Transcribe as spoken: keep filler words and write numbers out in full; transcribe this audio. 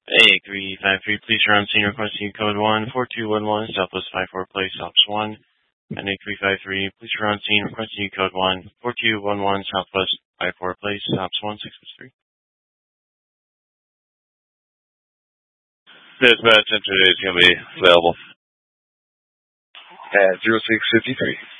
A three five three, please surround scene requesting code one four two one one, Southwest five four Place, Ops one. And A three five three, please surround scene requesting code one four two one one, Southwest five four Place, Ops one six three. Dispatch, today is going to be available at zero six five three.